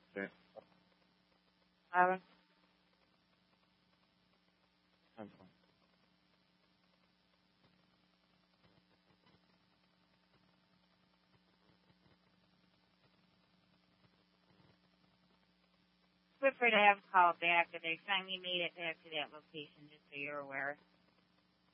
Okay. Aaron? I'm fine. Feel free to have a call back the next time you made it back to that location, just so you're aware.